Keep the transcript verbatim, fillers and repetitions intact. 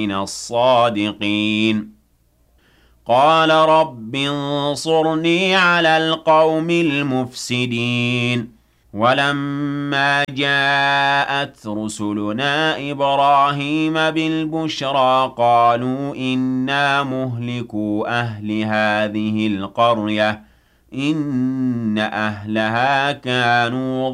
من الصادقين قال رب انصرني على القوم المفسدين ولما جاءت رسلنا إبراهيم بالبشرى قالوا إنا مهلكو أهل هذه القرية إن أهلها كانوا